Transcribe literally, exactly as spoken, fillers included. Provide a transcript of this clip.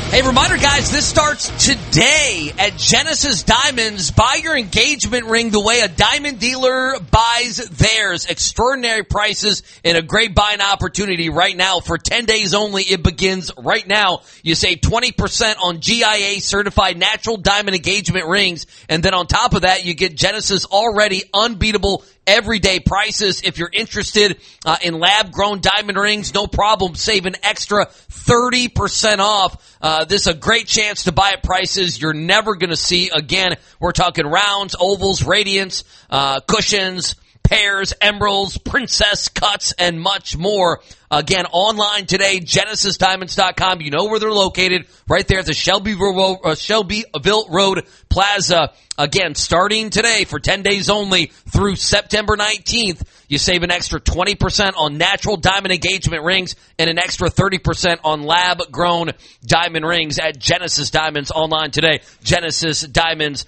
Hey, reminder, guys, this starts today at Genesis Diamonds. Buy your engagement ring the way a diamond dealer buys theirs. Extraordinary prices and a great buying opportunity right now. For ten days only, it begins right now. You save twenty percent on G I A certified natural diamond engagement rings. And then on top of that, you get Genesis already unbeatable everyday prices. If you're interested uh, in lab-grown diamond rings, no problem. Save an extra thirty percent off. Uh, this is a great chance to buy at prices you're never going to see again. We're talking rounds, ovals, radiants, uh, cushions, pairs, emeralds, princess cuts, and much more. Again, online today, genesis diamonds dot com. You know where they're located, right there at the Shelbyville, uh, Shelbyville Road Plaza. Again, starting today for ten days only through September nineteenth, you save an extra twenty percent on natural diamond engagement rings and an extra thirty percent on lab-grown diamond rings at Genesis Diamonds online today, genesis diamonds